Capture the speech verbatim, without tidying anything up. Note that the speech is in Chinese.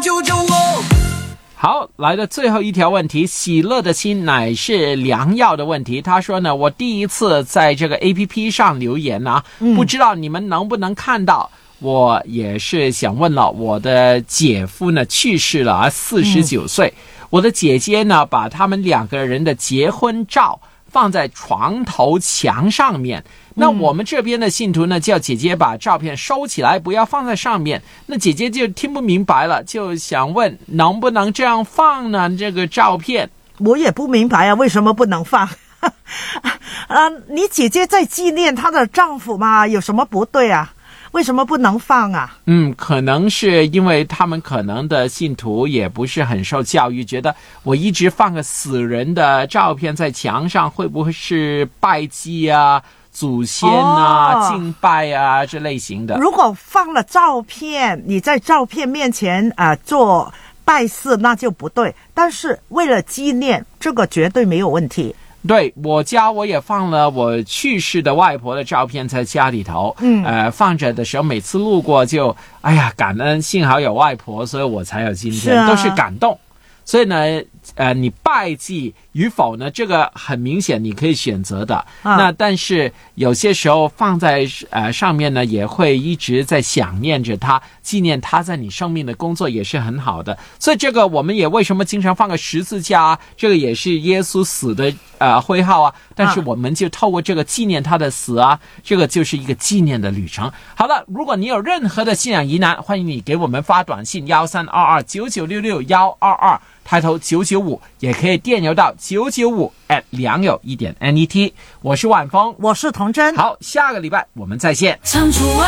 救救我。 好，来的最后一条问题，喜乐的心乃是良药的问题。他说呢，我第一次在这个 A P P 上留言啊、嗯、不知道你们能不能看到。我也是想问了，我的姐夫呢去世了啊，四十九岁、嗯、我的姐姐呢把他们两个人的结婚照放在床头墙上面，那我们这边的信徒呢叫姐姐把照片收起来，不要放在上面。那姐姐就听不明白了，就想问能不能这样放呢？这个照片我也不明白啊，为什么不能放啊？你姐姐在纪念她的丈夫嘛，有什么不对啊？为什么不能放啊？ 嗯，可能是因为他们可能的信徒也不是很受教育，觉得我一直放个死人的照片在墙上，会不会是拜祭啊、祖先啊、哦、敬拜啊这类型的？ 如果放了照片，你在照片面前啊、呃、做拜祀，那就不对。但是为了纪念，这个绝对没有问题。 对，我家我也放了我去世的外婆的照片在家里头，嗯，呃，放着的时候每次路过就，哎呀，感恩，幸好有外婆，所以我才有今天，是啊、都是感动。所以呢，呃，你拜祭与否呢，这个很明显你可以选择的。啊、那但是有些时候放在呃上面呢，也会一直在想念着他，纪念他在你生命的工作也是很好的。所以这个我们也为什么经常放个十字架啊？这个也是耶稣死的呃徽号啊。但是我们就透过这个纪念他的死啊，这个就是一个纪念的旅程。好了，如果你有任何的信仰疑难，欢迎你给我们发短信幺三二二九九六六幺二二。抬头九九五，也可以电邮到九九五 at 良友一点 net。我是晚风， 我是童真。 好，下个礼拜我们再见。